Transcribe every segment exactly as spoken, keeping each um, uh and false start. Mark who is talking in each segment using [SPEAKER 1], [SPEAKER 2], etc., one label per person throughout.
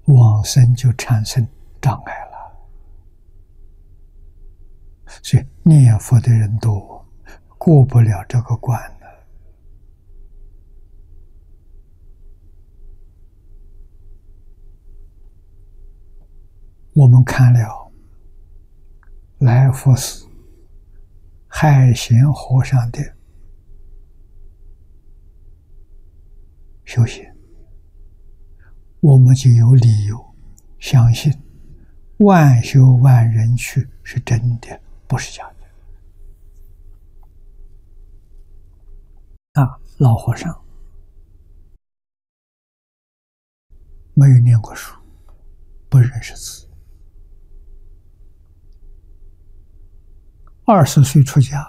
[SPEAKER 1] 往生就产生障碍了。所以念佛的人多，过不了这个关的。我们看了来佛寺海贤和尚的修行，我们就有理由相信万修万人去是真的，不是假的。啊，老和尚没有念过书，不认识字，二十岁出家，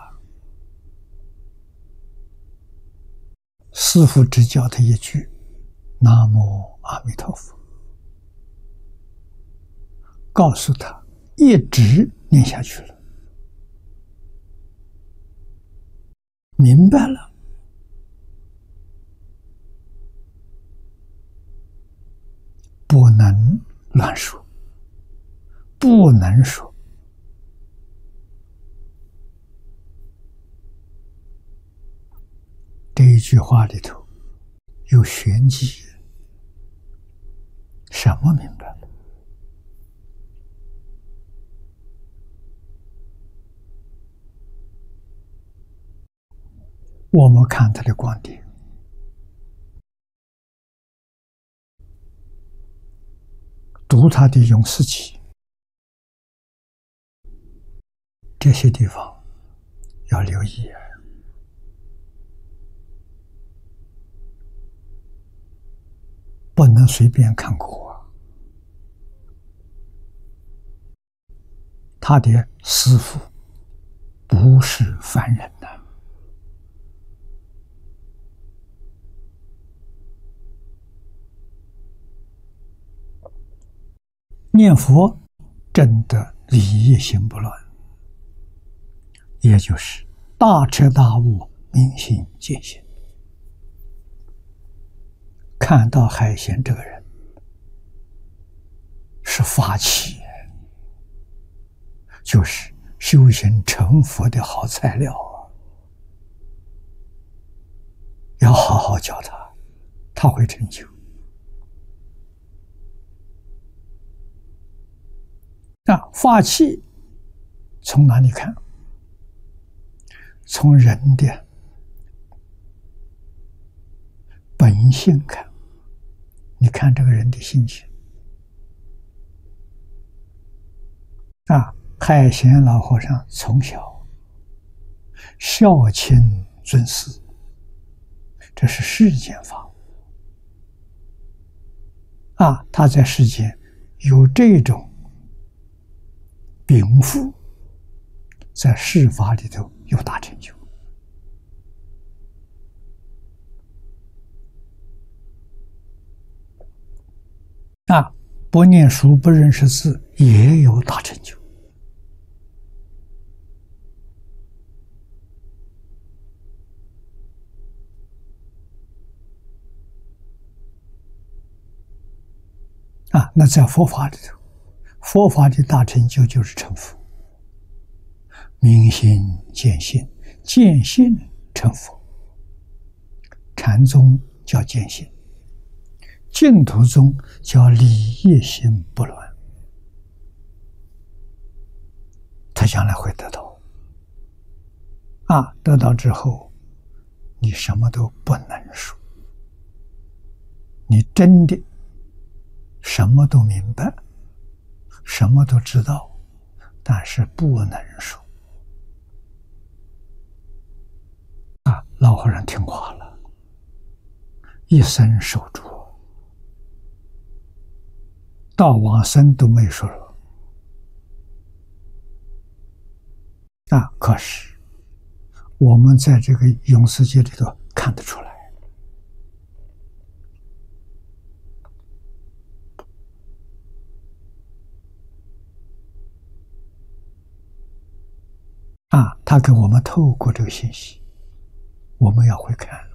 [SPEAKER 1] 师父只教他一句南无阿弥陀佛，告诉他一直念下去了，明白了，不能乱说，不能说。这一句话里头有玄机，什么明白了？我们看他的观点，读他的《永士集》，这些地方要留意啊。不能随便看过啊。他的师父不是凡人呐、啊，念佛真的理业心不乱，也就是大彻大悟，明心见性。看到海贤这个人是法器，就是修行成佛的好材料啊！要好好教他，他会成就。那法器从哪里看？从人的本性看。你看这个人的心情啊，海贤老和尚从小孝亲尊师，这是世间法啊，他在世间有这种禀赋，在世法里头有大成就。啊，不念书不认识字也有大成就。啊，那在佛法里头，佛法的大成就就是成佛，明心见性，见性成佛。禅宗叫见性，净土宗叫理业心不乱，他将来会得到。啊，得到之后，你什么都不能说，你真的什么都明白，什么都知道，但是不能说。啊，老和尚听话了，一生守住。到往生都没说了啊！可是我们在这个永世界里头看得出来啊！他给我们透过这个信息，我们要会看。